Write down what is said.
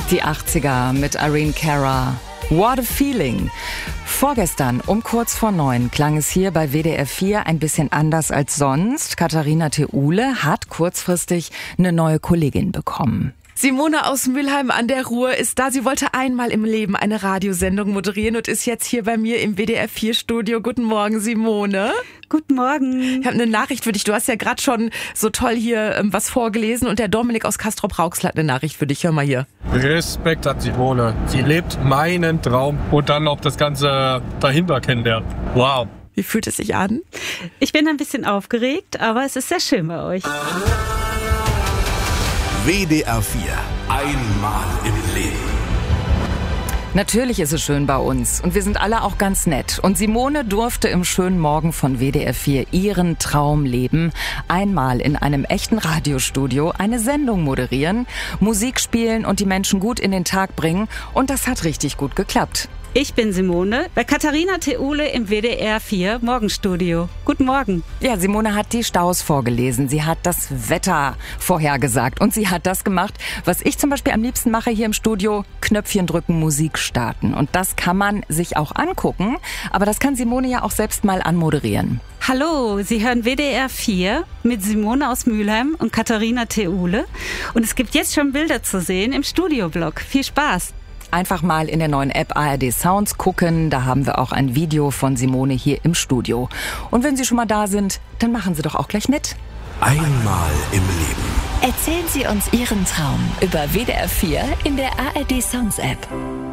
Die 80er mit Irene Cara. What a Feeling. Vorgestern um kurz vor 9 klang es hier bei WDR 4 ein bisschen anders als sonst. Katharina Theule hat kurzfristig eine neue Kollegin bekommen. Simone aus Mülheim an der Ruhr ist da. Sie wollte einmal im Leben eine Radiosendung moderieren und ist jetzt hier bei mir im WDR 4 Studio. Guten Morgen, Simone. Guten Morgen. Ich habe eine Nachricht für dich. Du hast ja gerade schon so toll hier was vorgelesen und der Dominik aus Castrop-Rauxel hat eine Nachricht für dich. Hör mal hier. Respekt hat Simone. Sie lebt meinen Traum und dann noch das Ganze dahinter kennenlernen. Wow. Wie fühlt es sich an? Ich bin ein bisschen aufgeregt, aber es ist sehr schön bei euch. WDR 4. Einmal im Leben. Natürlich ist es schön bei uns und wir sind alle auch ganz nett. Und Simone durfte im schönen Morgen von WDR 4 ihren Traum leben. Einmal in einem echten Radiostudio eine Sendung moderieren, Musik spielen und die Menschen gut in den Tag bringen. Und das hat richtig gut geklappt. Ich bin Simone, bei Katharina Theule im WDR 4 Morgenstudio. Guten Morgen. Ja, Simone hat die Staus vorgelesen, sie hat das Wetter vorhergesagt und sie hat das gemacht, was ich zum Beispiel am liebsten mache hier im Studio, Knöpfchen drücken, Musik starten. Und das kann man sich auch angucken, aber das kann Simone ja auch selbst mal anmoderieren. Hallo, Sie hören WDR 4 mit Simone aus Mülheim und Katharina Theule. Und es gibt jetzt schon Bilder zu sehen im Studioblog. Viel Spaß. Einfach mal in der neuen App ARD Sounds gucken, da haben wir auch ein Video von Simone hier im Studio. Und wenn Sie schon mal da sind, dann machen Sie doch auch gleich mit. Einmal im Leben. Erzählen Sie uns Ihren Traum über WDR 4 in der ARD Sounds App.